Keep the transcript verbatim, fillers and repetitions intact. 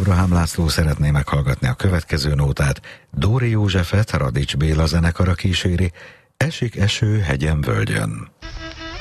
Ábrahám László szeretné meghallgatni a következő nótát. Dóri Józsefet Radics Béla zenekara kíséri. Esik eső hegyen völgyön.